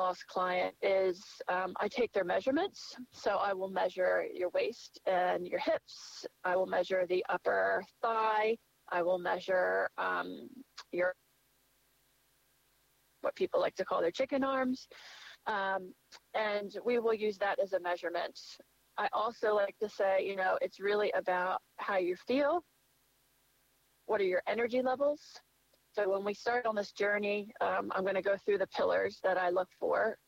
loss client is I take their measurements. So I will measure your waist and your hips. I will measure the upper thigh. I will measure your what people like to call their chicken arms. And we will use that as a measurement. I also like to say, it's really about how you feel. What are your energy levels? So when we start on this journey, I'm going to go through the pillars that I look for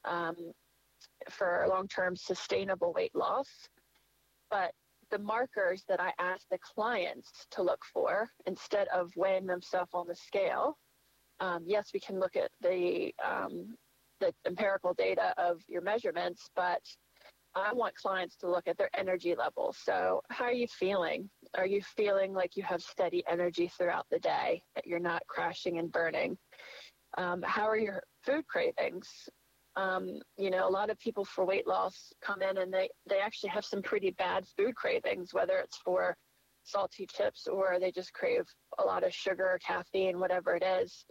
long-term sustainable weight loss. But the markers that I ask the clients to look for, instead of weighing themselves on the scale, yes, we can look at the empirical data of your measurements, but I want clients to look at their energy levels. So how are you feeling? Are you feeling like you have steady energy throughout the day, that you're not crashing and burning? How are your food cravings? A lot of people for weight loss come in and they actually have some pretty bad food cravings, whether it's for salty chips or they just crave a lot of sugar, caffeine, whatever it is.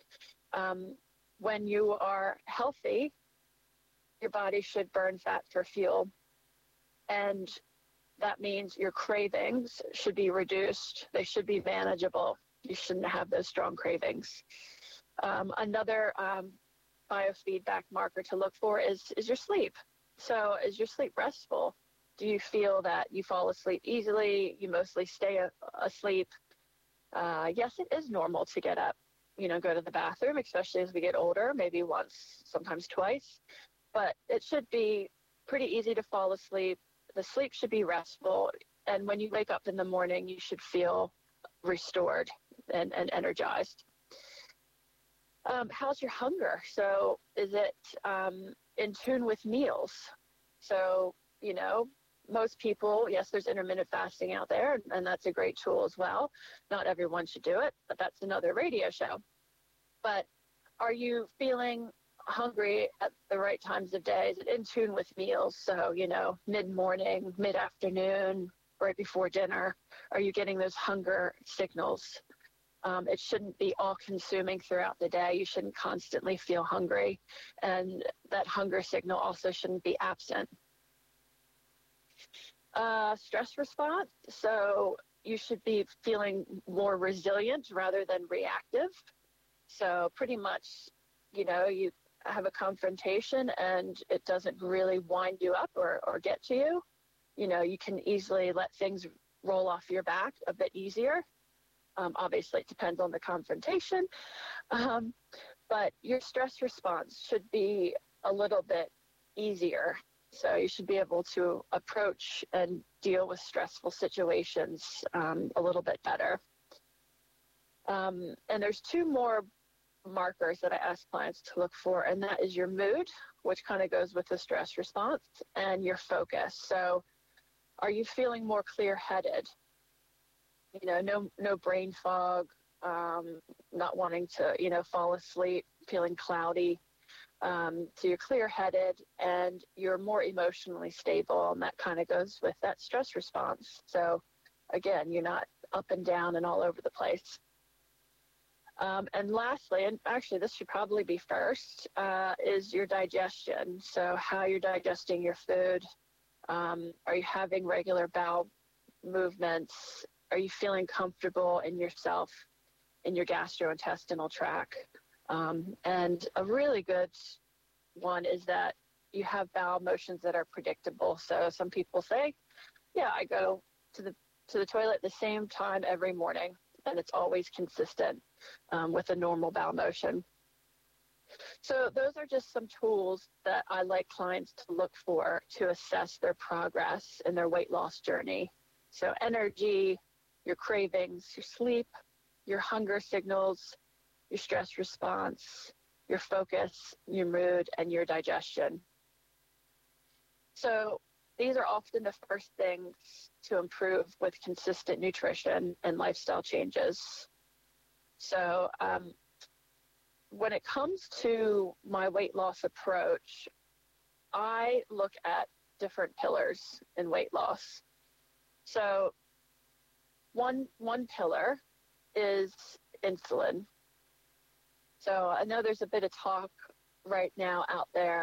When you are healthy, your body should burn fat for fuel. And that means your cravings should be reduced. They should be manageable. You shouldn't have those strong cravings. Another biofeedback marker to look for is your sleep. So is your sleep restful? Do you feel that you fall asleep easily? You mostly stay asleep? Yes, it is normal to get up, go to the bathroom, especially as we get older, maybe once, sometimes twice. But it should be pretty easy to fall asleep. The sleep should be restful. And when you wake up in the morning, you should feel restored and energized. How's your hunger? So is it in tune with meals? So, most people, yes, there's intermittent fasting out there, and that's a great tool as well. Not everyone should do it, but that's another radio show. But are you feeling hungry at the right times of day? Is it in tune with meals? So, mid-morning, mid-afternoon, right before dinner, are you getting those hunger signals? It shouldn't be all-consuming throughout the day. You shouldn't constantly feel hungry. And that hunger signal also shouldn't be absent. Stress response. So you should be feeling more resilient rather than reactive. So pretty much, you have a confrontation and it doesn't really wind you up or get to you. You can easily let things roll off your back a bit easier. Obviously, it depends on the confrontation. But your stress response should be a little bit easier. So you should be able to approach and deal with stressful situations a little bit better. And there's two more markers that I ask clients to look for, and that is your mood, which kind of goes with the stress response, and your focus. So are you feeling more clear-headed? No brain fog, not wanting to, fall asleep, feeling cloudy. So you're clear-headed and you're more emotionally stable, and that kind of goes with that stress response. So again, you're not up and down and all over the place. And lastly, and actually this should probably be first, is your digestion. So how you're digesting your food. Are you having regular bowel movements? Are you feeling comfortable in yourself, in your gastrointestinal tract? And a really good one is that you have bowel motions that are predictable. So some people say, yeah, I go to the toilet the same time every morning, and it's always consistent with a normal bowel motion. So those are just some tools that I like clients to look for to assess their progress in their weight loss journey. So energy, your cravings, your sleep, your hunger signals, your stress response, your focus, your mood, and your digestion. So these are often the first things to improve with consistent nutrition and lifestyle changes. So when it comes to my weight loss approach, I look at different pillars in weight loss. So one pillar is insulin. So I know there's a bit of talk right now out there